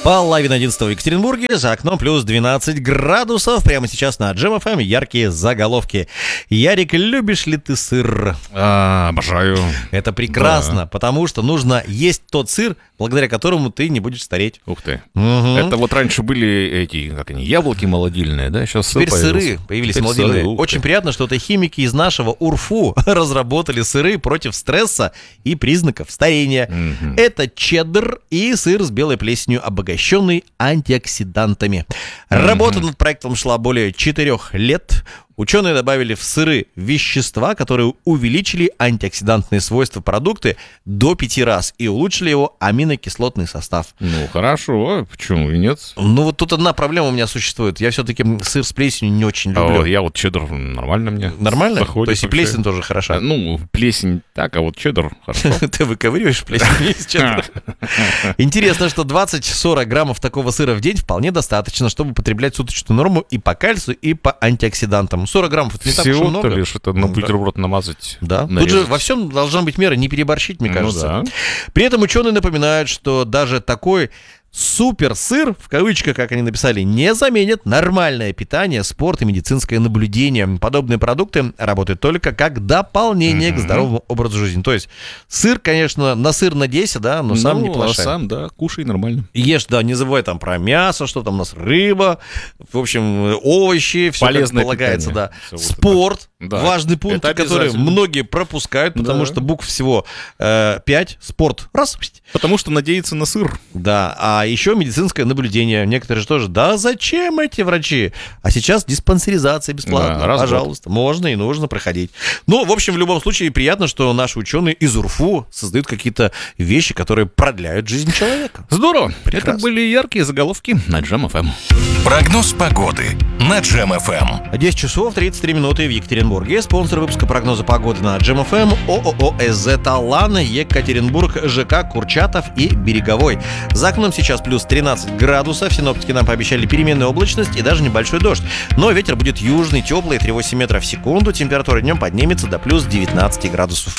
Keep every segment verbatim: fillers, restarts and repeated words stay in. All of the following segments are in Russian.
Половина одиннадцатого в Екатеринбурге, за окном плюс двенадцать градусов. Прямо сейчас на Джем эф эм яркие заголовки. Ярик, любишь ли ты сыр? А, обожаю. Это прекрасно, Да. потому что нужно есть тот сыр, благодаря которому ты не будешь стареть. Ух ты. Угу. Это вот раньше были эти, как они, яблоки молодильные, да? Сейчас сыр Теперь появился. сыры появились Теперь молодильные. сыры, ух ты. Очень приятно, что это химики из нашего УРФУ разработали сыры против стресса и признаков старения. Мгм. Это чеддер и сыр с белой плесенью, обогащенный антиоксидантами. Работа над проектом шла более четырех лет. Ученые добавили в сыры вещества, которые увеличили антиоксидантные свойства продукта до пяти раз и улучшили его аминокислотный состав. Ну, хорошо, почему и нет? Ну, вот тут одна проблема у меня существует. Я все-таки сыр с плесенью не очень люблю. А, я вот чеддер нормально мне. Нормально? заходит То есть и вообще. плесень тоже хороша. Ну, плесень так, а вот чеддер хорошо. Ты выковыриваешь плесень из чеддера. Интересно, что двадцать-сорок граммов такого сыра в день вполне достаточно, чтобы потреблять суточную норму и по кальцию, и по антиоксидантам. сорок граммов это не так уж и Всего-то много. лишь это на Да. бутерброд намазать. Да. Тут нарезать. же во всем должна быть мера, не переборщить, мне Ну кажется. да. При этом ученые напоминают, что даже такой супер-сыр, в кавычках, как они написали, не заменит нормальное питание, спорт и медицинское наблюдение. Подобные продукты работают только как дополнение к здоровому образу жизни. То есть сыр, конечно, на сыр надейся, да, но сам Ну, не а плашай. сам, да, кушай нормально. Ешь, да, не забывай там про мясо, что там у нас рыба, в общем, овощи, все Полезное как полагается, питание. да. Всё вот Спорт, Да. важный пункт, Это который обязательно. многие пропускают, потому Да. что букв всего э, пять. Спорт, раз, Потому что надеяться на сыр. да, а еще медицинское наблюдение. Некоторые же тоже, да зачем эти врачи? А сейчас диспансеризация бесплатно, Да, раз в год. пожалуйста, можно и нужно проходить. Ну, в общем, в любом случае приятно, что наши ученые из УРФУ создают какие-то вещи, которые продляют жизнь человека. Здорово. Прекрасно. Это были яркие заголовки на Джем эф эм. Прогноз погоды на Джем эф эм. десять часов тридцать три минуты в Екатеринбурге. Спонсор выпуска прогноза погоды на Джем эф эм ООО СЗ «Талан», Екатеринбург, ЖК Курчатов и Береговой. За окном сейчас плюс тринадцать градусов. Синоптики нам пообещали переменную облачность и даже небольшой дождь. Но ветер будет южный, теплый, три целых восемь метров в секунду. Температура днем поднимется до плюс девятнадцать градусов.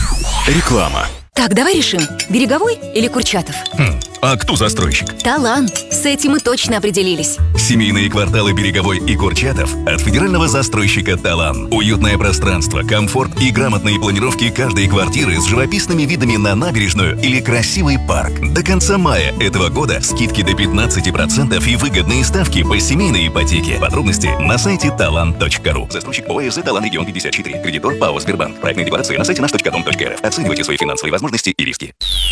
Реклама. Так, давай решим, Береговой или Курчатов? Хм, а кто застройщик? Талан. С этим мы точно определились. Семейные кварталы Береговой и Курчатов от федерального застройщика «Талан». Уютное пространство, комфорт и грамотные планировки каждой квартиры с живописными видами на набережную или красивый парк. До конца мая этого года скидки до пятнадцати процентов и выгодные ставки по семейной ипотеке. Подробности на сайте талан точка ру. Застройщик ОАО «СЗ Талан Регион пятьдесят четыре». Кредитор ПАО «Сбербанк». Проектные декларации на сайте наш точка дом точка р ф. Оценивайте свои финансовые возможности и риски.